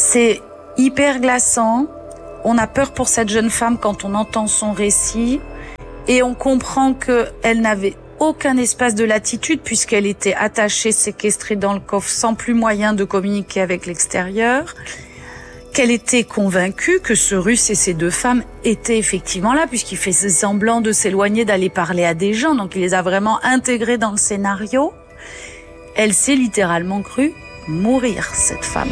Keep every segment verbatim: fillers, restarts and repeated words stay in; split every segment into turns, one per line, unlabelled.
C'est hyper glaçant. On a peur pour cette jeune femme quand on entend son récit et on comprend qu'elle n'avait aucun espace de latitude puisqu'elle était attachée, séquestrée dans le coffre sans plus moyen de communiquer avec l'extérieur, qu'elle était convaincue que ce Russe et ces deux femmes étaient effectivement là puisqu'il fait semblant de s'éloigner, d'aller parler à des gens, donc il les a vraiment intégrés dans le scénario. Elle s'est littéralement crue mourir, cette femme.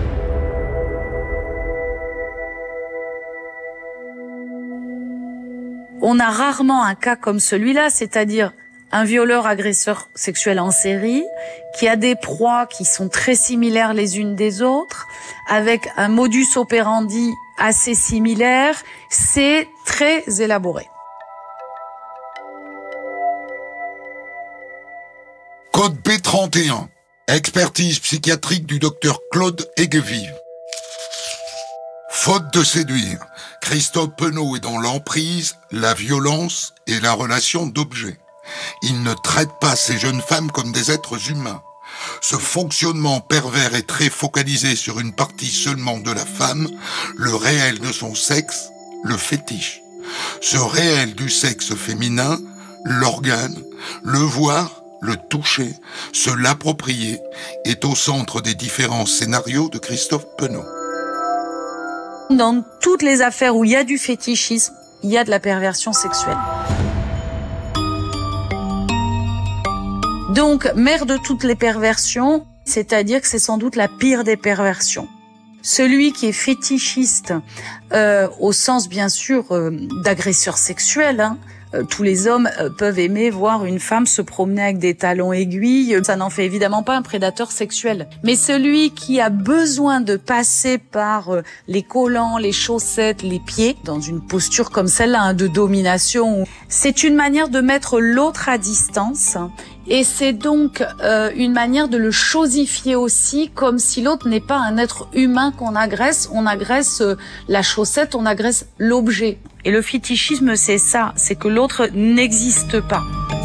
On a rarement un cas comme celui-là, c'est-à-dire un violeur agresseur sexuel en série qui a des proies qui sont très similaires les unes des autres, avec un modus operandi assez similaire. C'est très élaboré.
Code B trente et un. Expertise psychiatrique du docteur Claude Aiguevive. Faute de séduire, Christophe Penaud est dans l'emprise, la violence et la relation d'objet. Il ne traite pas ces jeunes femmes comme des êtres humains. Ce fonctionnement pervers est très focalisé sur une partie seulement de la femme, le réel de son sexe, le fétiche. Ce réel du sexe féminin, l'organe, le voir, le toucher, se l'approprier, est au centre des différents scénarios de Christophe Penaud.
Dans toutes les affaires où il y a du fétichisme, il y a de la perversion sexuelle. Donc, mère de toutes les perversions, c'est-à-dire que c'est sans doute la pire des perversions. Celui qui est fétichiste, euh, au sens bien sûr euh, d'agresseur sexuel, hein, euh, tous les hommes euh, peuvent aimer voir une femme se promener avec des talons aiguilles, ça n'en fait évidemment pas un prédateur sexuel. Mais celui qui a besoin de passer par euh, les collants, les chaussettes, les pieds, dans une posture comme celle-là, hein, de domination, c'est une manière de mettre l'autre à distance. Et c'est donc euh, une manière de le chosifier aussi, comme si l'autre n'est pas un être humain qu'on agresse. On agresse euh, la chaussette, on agresse l'objet. Et le fétichisme, c'est ça, c'est que l'autre n'existe pas.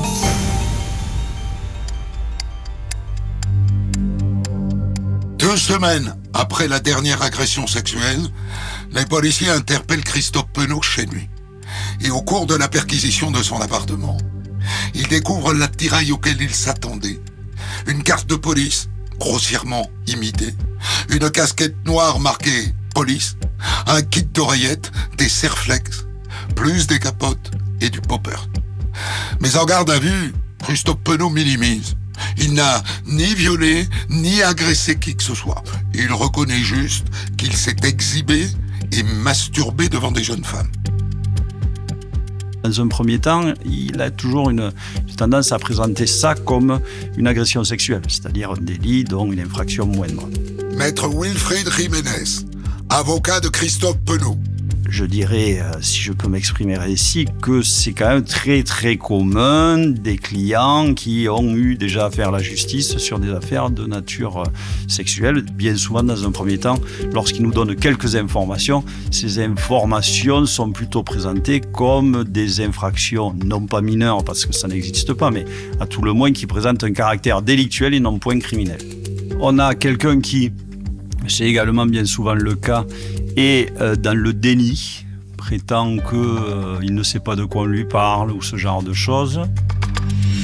Deux semaines après la dernière agression sexuelle, les policiers interpellent Christophe Penaud chez lui. Et au cours de la perquisition de son appartement, ils découvrent l'attirail auquel ils s'attendaient. Une carte de police, grossièrement imitée, une casquette noire marquée « police », un kit d'oreillettes, des serflex, plus des capotes et du popper. Mais en garde à vue, Christophe Penaud minimise. Il n'a ni violé, ni agressé qui que ce soit. Il reconnaît juste qu'il s'est exhibé et masturbé devant des jeunes femmes.
Dans un premier temps, il a toujours une tendance à présenter ça comme une agression sexuelle, c'est-à-dire un délit, donc une infraction moindre.
Maître Wilfried Jiménez, avocat de Christophe Penaud.
Je dirais, si je peux m'exprimer ici, que c'est quand même très très commun des clients qui ont eu déjà affaire à la justice sur des affaires de nature sexuelle. Bien souvent, dans un premier temps, lorsqu'ils nous donnent quelques informations, ces informations sont plutôt présentées comme des infractions, non pas mineures parce que ça n'existe pas, mais à tout le moins qui présentent un caractère délictuel et non point criminel. On a quelqu'un qui, c'est également bien souvent le cas, et euh, dans le déni, prétend qu'il euh, ne sait pas de quoi on lui parle ou ce genre de choses.